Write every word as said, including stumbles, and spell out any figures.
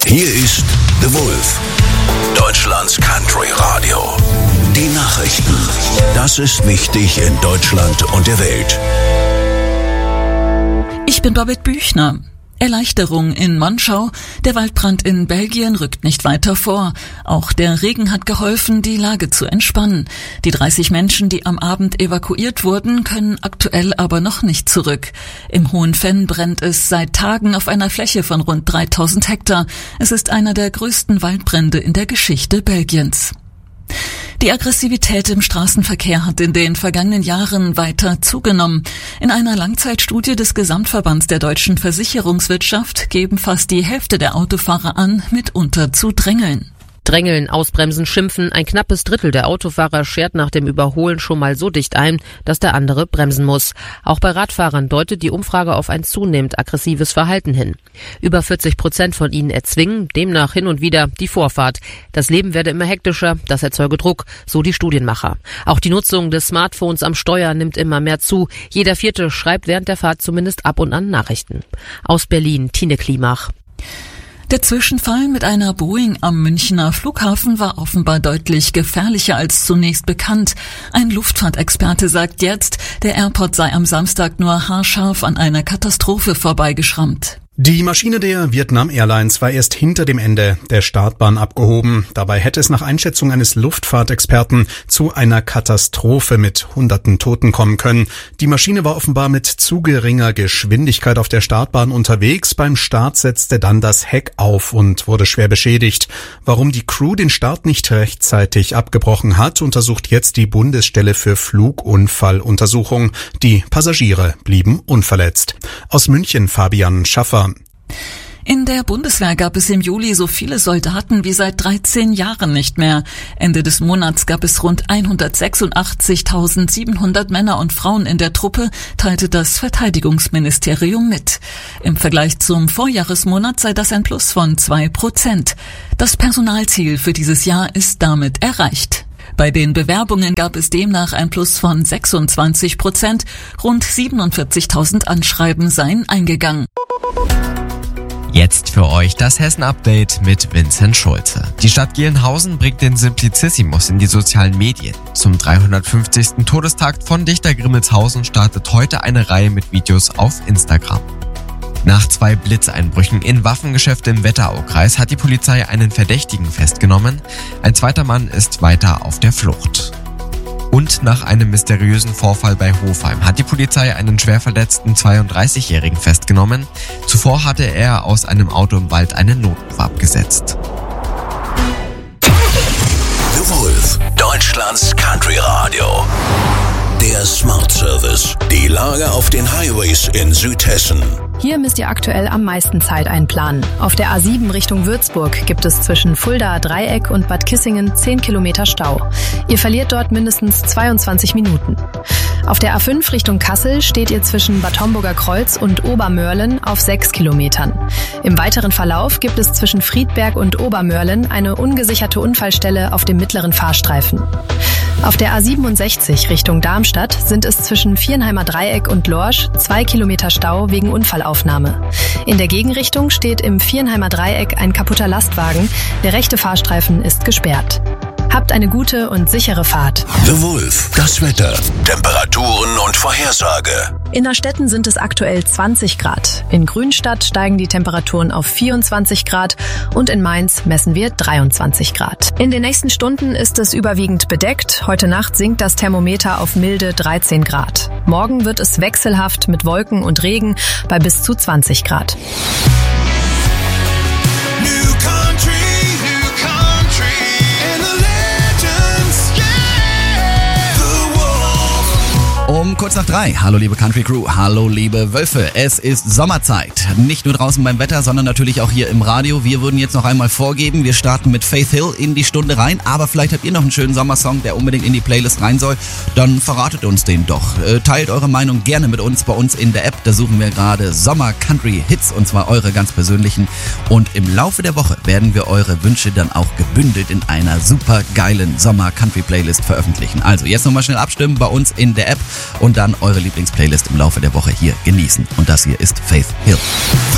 Hier ist The Wolf, Deutschlands Country Radio. Die Nachrichten. Das ist wichtig in Deutschland und der Welt. Ich bin Babette Büchner. Erleichterung in Monschau. Der Waldbrand in Belgien rückt nicht weiter vor. Auch der Regen hat geholfen, die Lage zu entspannen. Die dreißig Menschen, die am Abend evakuiert wurden, können aktuell aber noch nicht zurück. Im Hohen Venn brennt es seit Tagen auf einer Fläche von rund dreitausend Hektar. Es ist einer der größten Waldbrände in der Geschichte Belgiens. Die Aggressivität im Straßenverkehr hat in den vergangenen Jahren weiter zugenommen. In einer Langzeitstudie des Gesamtverbands der deutschen Versicherungswirtschaft geben fast die Hälfte der Autofahrer an, mitunter zu drängeln. Drängeln, ausbremsen, schimpfen. Ein knappes Drittel der Autofahrer schert nach dem Überholen schon mal so dicht ein, dass der andere bremsen muss. Auch bei Radfahrern deutet die Umfrage auf ein zunehmend aggressives Verhalten hin. Über vierzig Prozent von ihnen erzwingen demnach hin und wieder die Vorfahrt. Das Leben werde immer hektischer, das erzeuge Druck, so die Studienmacher. Auch die Nutzung des Smartphones am Steuer nimmt immer mehr zu. Jeder Vierte schreibt während der Fahrt zumindest ab und an Nachrichten. Aus Berlin, Tine Klimach. Der Zwischenfall mit einer Boeing am Münchner Flughafen war offenbar deutlich gefährlicher als zunächst bekannt. Ein Luftfahrtexperte sagt jetzt, der Airport sei am Samstag nur haarscharf an einer Katastrophe vorbeigeschrammt. Die Maschine der Vietnam Airlines war erst hinter dem Ende der Startbahn abgehoben. Dabei hätte es nach Einschätzung eines Luftfahrtexperten zu einer Katastrophe mit hunderten Toten kommen können. Die Maschine war offenbar mit zu geringer Geschwindigkeit auf der Startbahn unterwegs. Beim Start setzte dann das Heck auf und wurde schwer beschädigt. Warum die Crew den Start nicht rechtzeitig abgebrochen hat, untersucht jetzt die Bundesstelle für Flugunfalluntersuchung. Die Passagiere blieben unverletzt. Aus München Fabian Schaffer. In der Bundeswehr gab es im Juli so viele Soldaten wie seit dreizehn Jahren nicht mehr. Ende des Monats gab es rund hundertsechsundachtzigtausendsiebenhundert Männer und Frauen in der Truppe, teilte das Verteidigungsministerium mit. Im Vergleich zum Vorjahresmonat sei das ein Plus von zwei Prozent. Das Personalziel für dieses Jahr ist damit erreicht. Bei den Bewerbungen gab es demnach ein Plus von sechsundzwanzig Prozent. Rund siebenundvierzigtausend Anschreiben seien eingegangen. Jetzt für euch das Hessen-Update mit Vincent Schulze. Die Stadt Gelnhausen bringt den Simplicissimus in die sozialen Medien. Zum dreihundertfünfzigsten Todestag von Dichter Grimmelshausen startet heute eine Reihe mit Videos auf Instagram. Nach zwei Blitzeinbrüchen in Waffengeschäfte im Wetteraukreis hat die Polizei einen Verdächtigen festgenommen. Ein zweiter Mann ist weiter auf der Flucht. Und nach einem mysteriösen Vorfall bei Hofheim hat die Polizei einen schwer verletzten zweiunddreißigjährigen festgenommen. Zuvor hatte er aus einem Auto im Wald einen Notruf abgesetzt. The Wolf, Deutschlands Country Radio. Der Smart Service. Die Lage auf den Highways in Südhessen. Hier müsst ihr aktuell am meisten Zeit einplanen. Auf der A sieben Richtung Würzburg gibt es zwischen Fulda Dreieck und Bad Kissingen zehn Kilometer Stau. Ihr verliert dort mindestens zweiundzwanzig Minuten. Auf der A fünf Richtung Kassel steht ihr zwischen Bad Homburger Kreuz und Obermörlen auf sechs Kilometern. Im weiteren Verlauf gibt es zwischen Friedberg und Obermörlen eine ungesicherte Unfallstelle auf dem mittleren Fahrstreifen. Auf der A siebenundsechzig Richtung Darmstadt sind es zwischen Viernheimer Dreieck und Lorsch zwei Kilometer Stau wegen Unfallaufnahme. In der Gegenrichtung steht im Viernheimer Dreieck ein kaputter Lastwagen. Der rechte Fahrstreifen ist gesperrt. Habt eine gute und sichere Fahrt. The Wolf, das Wetter, Temperaturen und Vorhersage. In Innerstädten sind es aktuell zwanzig Grad. In Grünstadt steigen die Temperaturen auf vierundzwanzig Grad und in Mainz messen wir dreiundzwanzig Grad. In den nächsten Stunden ist es überwiegend bedeckt. Heute Nacht sinkt das Thermometer auf milde dreizehn Grad. Morgen wird es wechselhaft mit Wolken und Regen bei bis zu zwanzig Grad. Um kurz nach drei. Hallo liebe Country Crew, hallo liebe Wölfe. Es ist Sommerzeit. Nicht nur draußen beim Wetter, sondern natürlich auch hier im Radio. Wir würden jetzt noch einmal vorgeben, wir starten mit Faith Hill in die Stunde rein. Aber vielleicht habt ihr noch einen schönen Sommersong, der unbedingt in die Playlist rein soll. Dann verratet uns den doch. Teilt eure Meinung gerne mit uns bei uns in der App. Da suchen wir gerade Sommer Country Hits und zwar eure ganz persönlichen. Und im Laufe der Woche werden wir eure Wünsche dann auch gebündelt in einer super geilen Sommer Country Playlist veröffentlichen. Also jetzt nochmal schnell abstimmen bei uns in der App und dann eure Lieblingsplaylist im Laufe der Woche hier genießen. Und das hier ist Faith Hill.